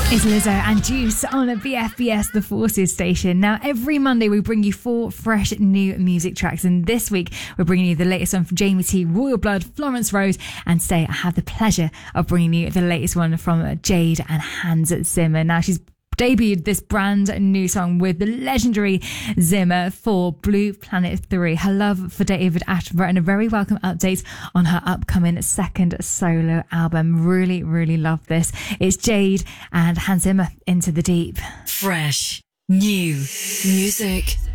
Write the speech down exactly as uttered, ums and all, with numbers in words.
It's Lizzo and Juice on a B F B S The Forces station. Now, every Monday we bring you four fresh new music tracks, and this week we're bringing you the latest one from Jamie T, Royal Blood, Florence Rose, and today I have the pleasure of bringing you the latest one from Jade and Hans Zimmer. Now, she's debuted this brand new song with the legendary Zimmer for Blue Planet three. Her love for David Attenborough and a very welcome update on her upcoming second solo album. Really, really love this. It's Jade and Hans Zimmer, Into the Deep. Fresh, new music.